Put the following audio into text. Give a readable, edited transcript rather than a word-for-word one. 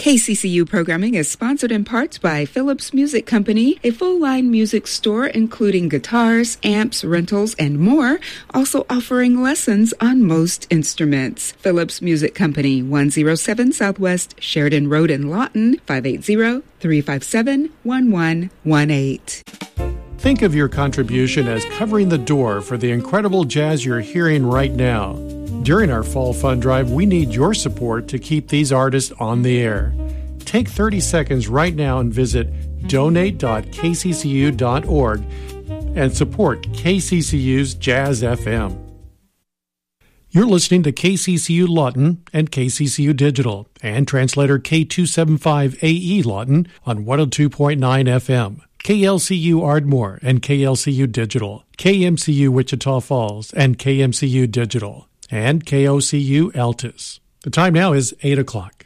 KCCU programming is sponsored in part by Phillips Music Company, a full-line music store including guitars, amps, rentals, and more, also offering lessons on most instruments. Phillips Music Company, 107 Southwest Sheridan Road in Lawton, 580-357-1118. Think of your contribution as covering the door for the incredible jazz you're hearing right now. During our Fall Fund Drive, we need your support to keep these artists on the air. Take 30 seconds right now and visit donate.kccu.org and support KCCU's Jazz FM. You're listening to KCCU Lawton and KCCU Digital and translator K275AE Lawton on 102.9 FM. KLCU Ardmore and KLCU Digital, KMCU Wichita Falls and KMCU Digital, and KOCU Altus. The time now is 8 o'clock.